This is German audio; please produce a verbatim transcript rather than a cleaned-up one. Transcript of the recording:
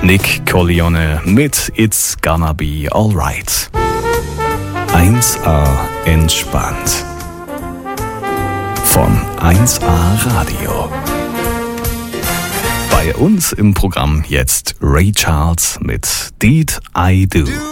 Nick Corleone mit It's Gonna Be Alright. eins A entspannt. Von eins A Radio. Bei uns im Programm jetzt Ray Charles mit Did I Do.